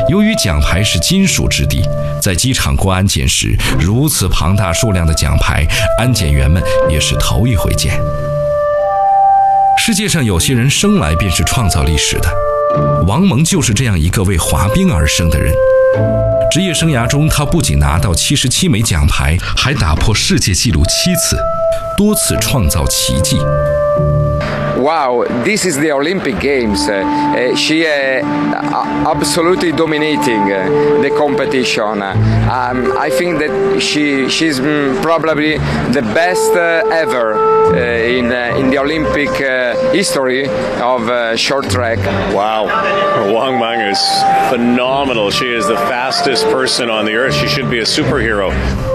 由于奖牌是金属质地，在机场过安检时，如此庞大数量的奖牌，安检员们也是头一回见。世界上有些人生来便是创造历史的，王蒙就是这样一个为滑冰而生的人。职业生涯中，他不仅拿到77枚奖牌，还打破世界纪录7次，多次创造奇迹。 Wow, this is the Olympic Games. She absolutely dominating the competition. I think that she's probably the best ever in the Olympic history of short track. Wow, Wang Meng is phenomenal. She is the fastest person on the earth. She should be a superhero.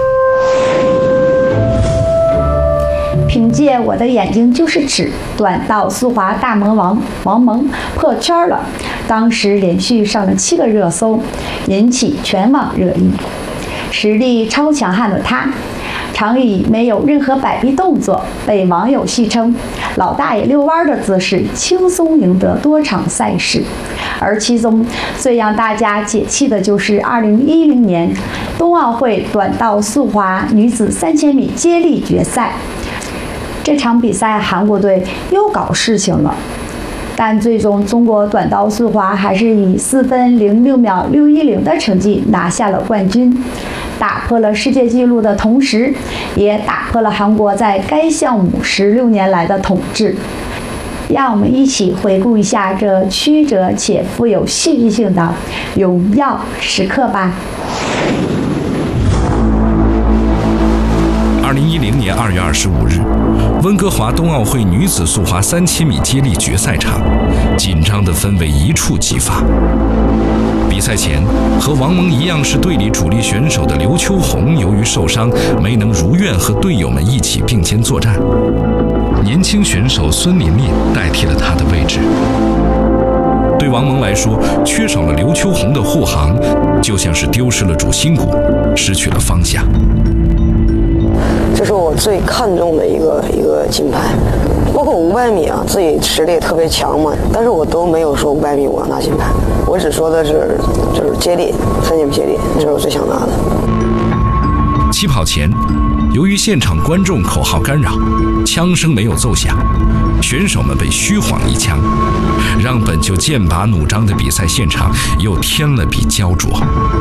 凭借我的眼睛就是尺，短道速滑大魔王王蒙破圈了，当时连续上了7个热搜，引起全网热议。实力超强悍的他，常以没有任何摆臂动作被网友戏称“老大爷遛弯”的姿势，轻松赢得多场赛事。而其中最让大家解气的就是2010年冬奥会短道速滑女子3000米接力决赛。这场比赛韩国队又搞事情了，但最终中国短道速滑还是以4分06秒610的成绩拿下了冠军，打破了世界纪录的同时，也打破了韩国在该项目16年来的统治。让我们一起回顾一下这曲折且富有戏剧性的荣耀时刻吧。 2010年2月25日，温哥华冬奥会女子速滑3000米接力决赛场，紧张的氛围一触即发。比赛前，和王蒙一样是队里主力选手的刘秋红，由于受伤没能如愿和队友们一起并肩作战，年轻选手孙琳琳代替了她的位置。对王蒙来说，缺少了刘秋红的护航，就像是丢失了主心骨，失去了方向。 这是我最看重的一个金牌，包括500米啊，自己实力也特别强嘛，但是我都没有说500米我要拿金牌，我只说的是就是接力3000米接力，这是我最想拿的。 起跑前，由于现场观众口号干扰，枪声没有奏响，选手们被虚晃一枪，让本就剑拔弩张的比赛现场又添了笔焦灼。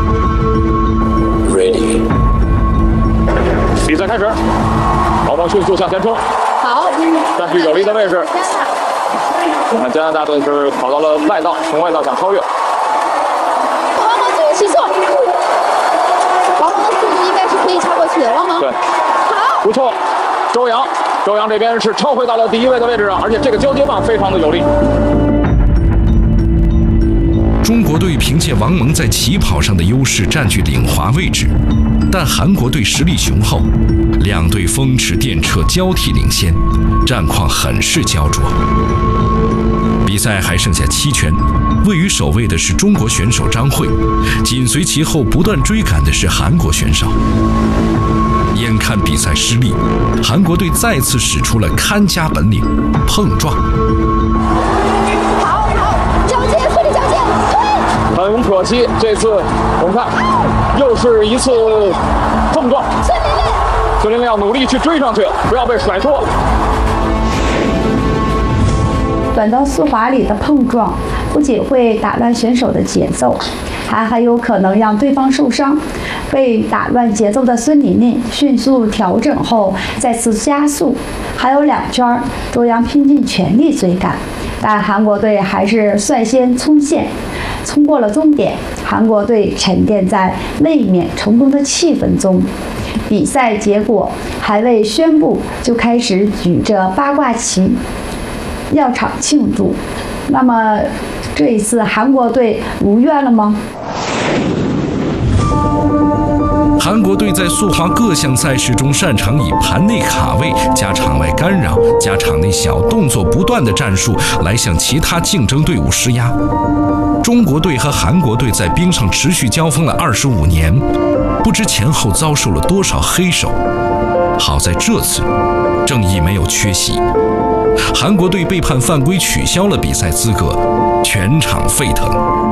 Ready。比赛开始，毛毛迅速向前冲， 好， 但是有利的位置。我看加拿大队是跑到了外道，从外道想超越。 王蒙最后起速，王蒙的速度应该是可以超过去的。王蒙， 对， 好， 不错。周洋这边是超回到了第1位的位置上，而且这个交接棒非常的有力。 中国队凭借王蒙在起跑上的优势占据领滑位置，但韩国队实力雄厚，两队风驰电掣交替领先，战况很是焦灼。比赛还剩下7圈，位于首位的是中国选手张慧，紧随其后不断追赶的是韩国选手。眼看比赛失利，韩国队再次使出了看家本领——碰撞。 好，交接，顺利交接， 很可惜，这次我们看又是一次碰撞。孙琳琳要努力去追上去，不要被甩脱。 短道速滑里的碰撞不仅会打乱选手的节奏，还很有可能让对方受伤。被打乱节奏的孙琳琳迅速调整后再次加速，还有2圈，周洋拼尽全力追赶，但韩国队还是率先冲线，冲过了终点。韩国队沉淀在卫冕成功的气氛中，比赛结果还未宣布就开始举着八卦旗绕场庆祝。那么这一次韩国队如愿了吗？ 韩国队在速滑各项赛事中擅长以盘内卡位加场外干扰加场内小动作不断的战术来向其他竞争队伍施压。中国队和韩国队在冰上持续交锋了25年，不知前后遭受了多少黑手。好在这次正义没有缺席，韩国队被判犯规取消了比赛资格，全场沸腾。